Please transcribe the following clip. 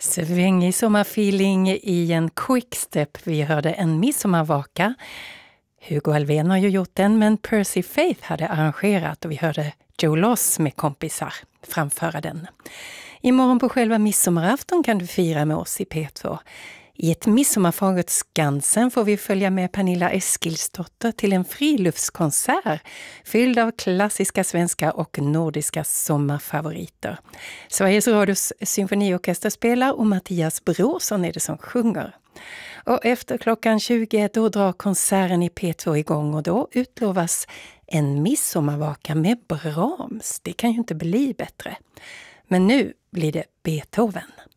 Svängig sommarfeeling i en quickstep. Vi hörde en midsommarvaka. Hugo Alvén har ju gjort den, men Percy Faith hade arrangerat och vi hörde Joe Loss med kompisar framföra den. Imorgon på själva midsommarafton kan du fira med oss i P2. I ett midsommarfagert Skansen får vi följa med Pernilla Eskilsdotter till en friluftskonsert fylld av klassiska svenska och nordiska sommarfavoriter. Sveriges Radios symfoniorkester spelar och Mattias Brorsson är det som sjunger. Och efter klockan 20 då drar konserten i P2 igång och då utlovas en midsommarvaka med Brahms. Det kan ju inte bli bättre. Men nu blir det Beethoven.